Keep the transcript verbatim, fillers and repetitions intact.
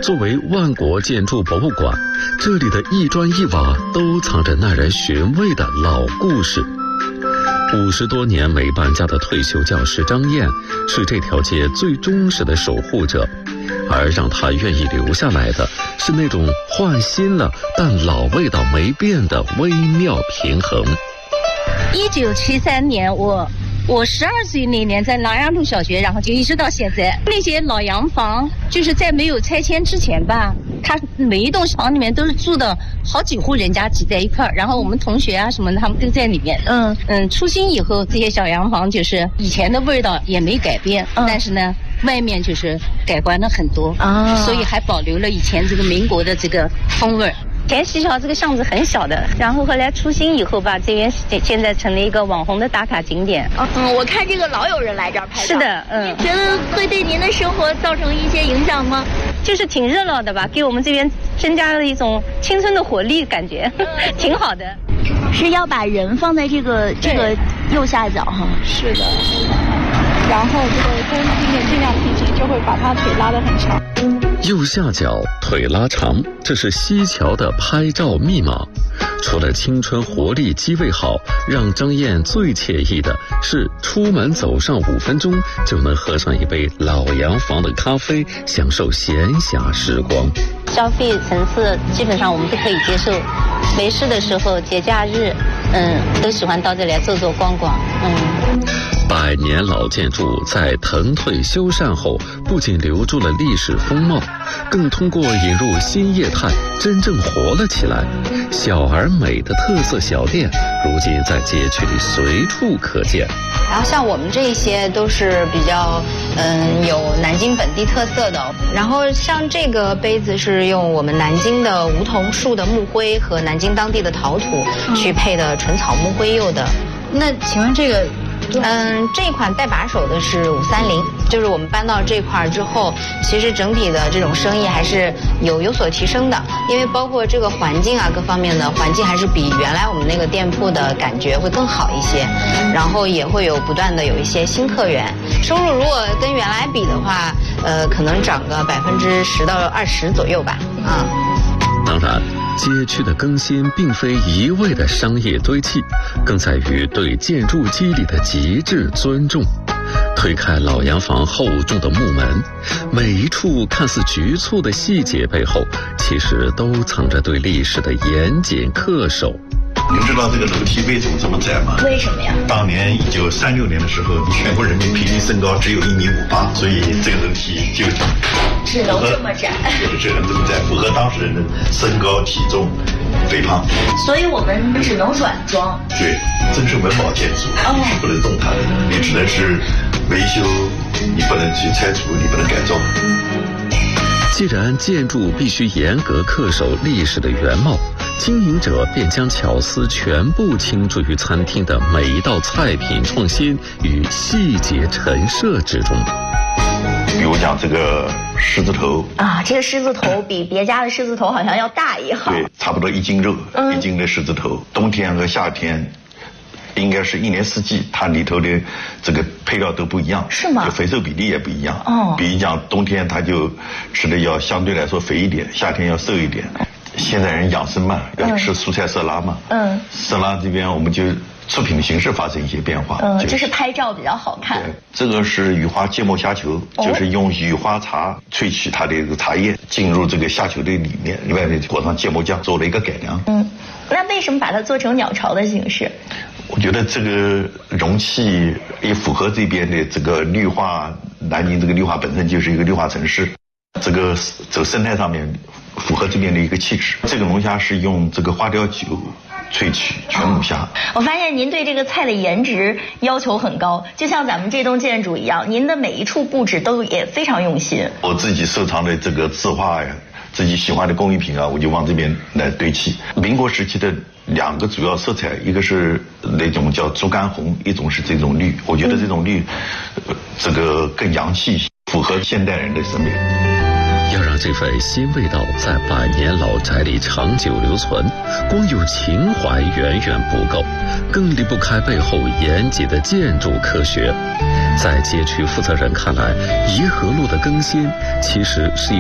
作为万国建筑博物馆，这里的一砖一瓦都藏着耐人寻味的老故事。五十多年没搬家的退休教师张燕是这条街最忠实的守护者，而让她愿意留下来的是那种换新了但老味道没变的微妙平衡。 一九七三年，我我十二岁那年在南阳路小学，然后就一直到现在。那些老洋房就是在没有拆迁之前吧，它每一栋房里面都是住的好几户人家挤在一块儿，然后我们同学啊什么的他们都在里面。嗯嗯，出新以后这些小洋房就是以前的味道也没改变，嗯、但是呢外面就是改观了很多啊，所以还保留了以前这个民国的这个风味儿。前西桥这个巷子很小的，然后后来出新以后吧，这边现在成了一个网红的打卡景点。 嗯，我看这个老有人来这儿拍照。 是的，嗯。 你觉得会对您的生活造成一些影响吗？ 就是挺热闹的吧，给我们这边增加了一种青春的活力，感觉挺好的。 是要把人放在这个这个右下角哈。 是的。然后这个跟地面尽量平行，就会把他腿拉得很长。 右下角腿拉长，这是西桥的拍照密码。除了青春活力机位好，让张燕最惬意的是出门走上五分钟就能喝上一杯老洋房的咖啡，享受闲暇时光。 消费层次基本上我们都可以接受，没事的时候节假日嗯都喜欢到这里来走走逛逛。嗯， 百年老建筑在腾退修缮后，不仅留住了历史风貌，更通过引入新业态真正活了起来。小而美的特色小店如今在街区里随处可见。 然后像我们这些都是比较嗯有南京本地特色的，然后像这个杯子是用我们南京的梧桐树的木灰和南京当地的陶土去配的纯草木灰釉的。那请问这个嗯，这款带把手的是五三零，就是我们搬到这块儿之后，其实整体的这种生意还是有有所提升的，因为包括这个环境啊各方面的环境还是比原来我们那个店铺的感觉会更好一些，然后也会有不断的有一些新客源，收入如果跟原来比的话，呃，可能涨个百分之十到二十左右吧，啊。 当然，街区的更新并非一味的商业堆砌，更在于对建筑肌理的极致尊重。推开老洋房厚重的木门，每一处看似局促的细节背后，其实都藏着对历史的严谨恪守。 您知道这个楼梯为什么这么窄吗？ 为什么呀？ 当年一九三六年的时候，全国人民平均身高只有一米五八，所以这个楼梯就只能这么窄， 只能这么窄，符合当时人的身高、体重、肥胖。 所以我们只能软装。 对，这是文保建筑， 哦、 你是不能动它的，你只能是维修，你不能去拆除，你不能改造。 既然建筑必须严格恪守历史的原貌，经营者便将巧思全部倾注于餐厅的每一道菜品创新与细节陈设之中。 比如讲这个狮子头啊，这个狮子头比别家的狮子头好像要大一号， 对，差不多一斤肉， 嗯、 一斤的狮子头，冬天和夏天。应该是一年四季，它里头的这个配料都不一样， 是吗？ 就肥瘦比例也不一样。 哦， 比如讲冬天它就吃的要相对来说肥一点，夏天要瘦一点。现在人养生嘛，要吃蔬菜色拉嘛。嗯，色拉这边我们就出品的形式发生一些变化。 嗯，就, 就是拍照比较好看。 对，这个是雨花芥末虾球，哦、就是用雨花茶萃取它的这个茶叶进入这个虾球的里面，另外呢裹上芥末酱做了一个改良。 嗯，那为什么把它做成鸟巢的形式？ 我觉得这个容器也符合这边的这个绿化，南京这个绿化本身就是一个绿化城市，这个走生态上面符合这边的一个气质。这个龙虾是用这个花雕酒萃取全母虾、哦。 我发现您对这个菜的颜值要求很高，就像咱们这栋建筑一样，您的每一处布置都也非常用心。 我自己收藏的这个字画呀，自己喜欢的工艺品啊，我就往这边来堆砌。民国时期的两个主要色彩，一个是那种叫猪肝红，一种是这种绿。我觉得这种绿，呃、这个更洋气，符合现代人的审美。 要让这份新味道在百年老宅里长久留存，光有情怀远远不够，更离不开背后严谨的建筑科学。在街区负责人看来，颐和路的更新其实是一